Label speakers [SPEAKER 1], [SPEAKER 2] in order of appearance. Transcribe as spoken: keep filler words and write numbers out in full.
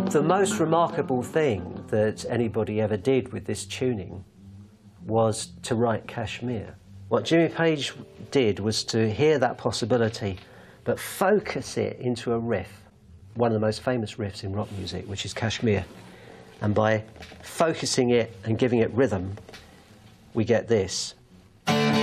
[SPEAKER 1] The most remarkable thing that anybody ever did with this tuning was to write Kashmir. What Jimmy Page did was to hear that possibility, but focus it into a riff, one of the most famous riffs in rock music, which is Kashmir. And by focusing it and giving it rhythm, we get this.